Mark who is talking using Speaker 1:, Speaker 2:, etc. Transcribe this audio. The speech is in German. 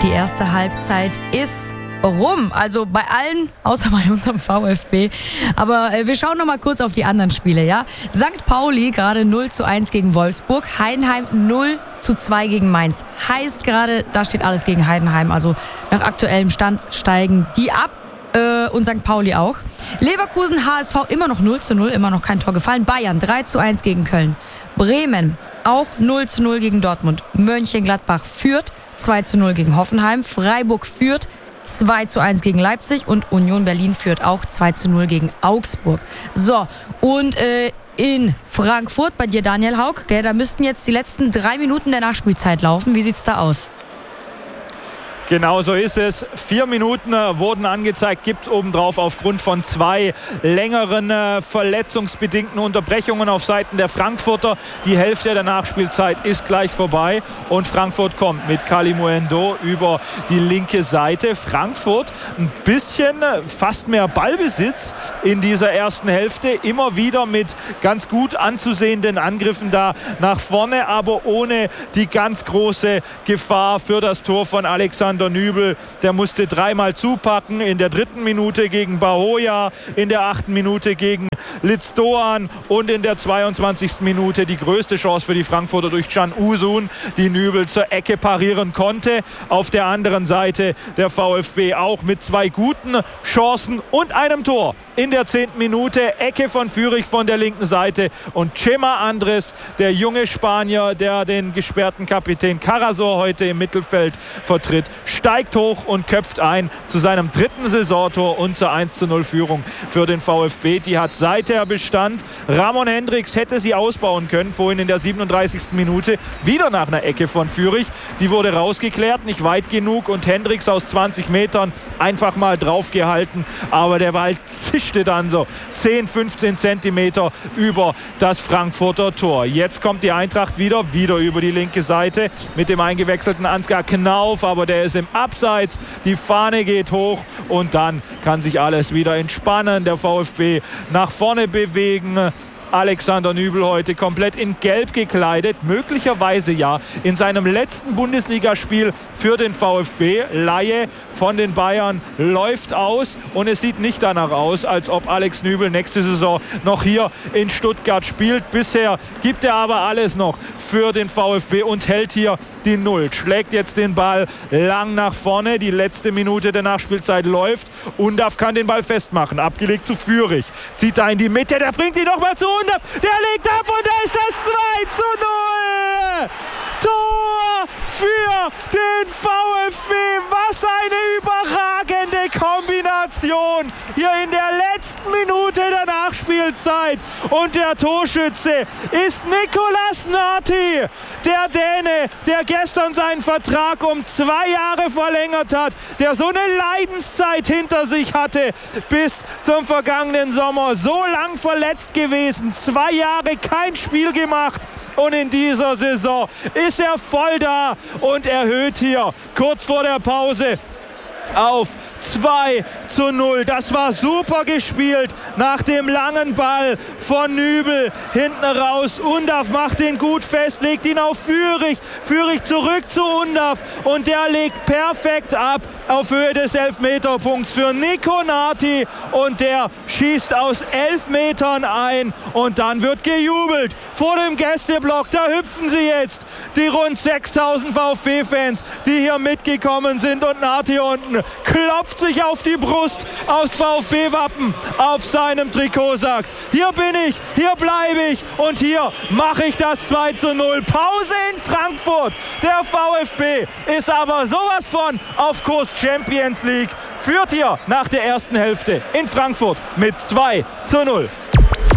Speaker 1: Die erste Halbzeit ist rum. Also bei allen, außer bei unserem VfB. Aber wir schauen noch mal kurz auf die anderen Spiele, ja? St. Pauli gerade 0:1 gegen Wolfsburg. Heidenheim 0:2 gegen Mainz. Heißt gerade, da steht alles gegen Heidenheim. Also nach aktuellem Stand steigen die ab. Und St. Pauli auch. Leverkusen, HSV immer noch 0:0, immer noch kein Tor gefallen. Bayern 3:1 gegen Köln. Bremen auch 0:0 gegen Dortmund. Mönchengladbach führt 2:0 gegen Hoffenheim. Freiburg führt 2:1 gegen Leipzig und Union Berlin führt auch 2:0 gegen Augsburg. So, und in Frankfurt, bei dir Daniel Haug, da müssten jetzt die letzten 3 Minuten der Nachspielzeit laufen. Wie sieht's da aus?
Speaker 2: Genau so ist es. 4 Minuten wurden angezeigt, gibt es obendrauf aufgrund von 2 längeren verletzungsbedingten Unterbrechungen auf Seiten der Frankfurter. Die Hälfte der Nachspielzeit ist gleich vorbei und Frankfurt kommt mit Kalimuendo über die linke Seite. Frankfurt ein bisschen fast mehr Ballbesitz in dieser ersten Hälfte. Immer wieder mit ganz gut anzusehenden Angriffen da nach vorne, aber ohne die ganz große Gefahr für das Tor von Alexander Nübel. Der musste 3-mal zupacken. In der 3. Minute gegen Bahoja, in der 8. Minute gegen Litz-Doan und in der 22. Minute die größte Chance für die Frankfurter durch Can Uzun, die Nübel zur Ecke parieren konnte. Auf der anderen Seite der VfB auch mit 2 guten Chancen und einem Tor. In der 10. Minute Ecke von Führig von der linken Seite und Chema Andres, der junge Spanier, der den gesperrten Kapitän Karasor heute im Mittelfeld vertritt, steigt hoch und köpft ein zu seinem 3. Saisontor und zur 1:0 Führung für den VfB. Die hat seither Bestand. Ramon Hendricks hätte sie ausbauen können, vorhin in der 37. Minute, wieder nach einer Ecke von Führig. Die wurde rausgeklärt, nicht weit genug und Hendricks aus 20 Metern einfach mal draufgehalten, aber der Ball zischte dann so 10, 15 Zentimeter über das Frankfurter Tor. Jetzt kommt die Eintracht wieder über die linke Seite mit dem eingewechselten Ansgar Knauf, aber der ist im Abseits. Die Fahne geht hoch und dann kann sich alles wieder entspannen. Der VfB nach vorne bewegen. Alexander Nübel heute komplett in Gelb gekleidet, möglicherweise ja in seinem letzten Bundesligaspiel für den VfB. Leihe von den Bayern läuft aus und es sieht nicht danach aus, als ob Alex Nübel nächste Saison noch hier in Stuttgart spielt. Bisher gibt er aber alles noch für den VfB und hält hier die Null. Schlägt jetzt den Ball lang nach vorne. Die letzte Minute der Nachspielzeit läuft. Undav kann den Ball festmachen. Abgelegt zu Führig. Zieht da in die Mitte. Der bringt ihn nochmal zu Undav. Der legt ab und da ist das 2:0. Tor für den VfB. Was eine überragende Kombination hier in der letzten Minute der Nachspielzeit. Und der Torschütze ist Nicolas Nati, der Däne, der gestern seinen Vertrag um 2 Jahre verlängert hat, der so eine Leidenszeit hinter sich hatte bis zum vergangenen Sommer. So lang verletzt gewesen, 2 Jahre kein Spiel gemacht und in dieser Saison ist er voll da und erhöht hier kurz vor der Pause auf 2:0. Das war super gespielt nach dem langen Ball von Nübel hinten raus. Undav macht ihn gut fest, legt ihn auf Führig. Führig zurück zu Undav und der legt perfekt ab auf Höhe des Elfmeterpunkts für Nico Nati und der schießt aus 11 Metern ein und dann wird gejubelt vor dem Gästeblock. Da hüpfen sie jetzt, die rund 6.000 VfB-Fans, die hier mitgekommen sind und Nati unten klopft sich auf die Brust, aufs VfB-Wappen, auf seinem Trikot sagt, hier bin ich, hier bleibe ich und hier mache ich das 2:0. Pause in Frankfurt. Der VfB ist aber sowas von auf Kurs Champions League, führt hier nach der ersten Hälfte in Frankfurt mit 2:0.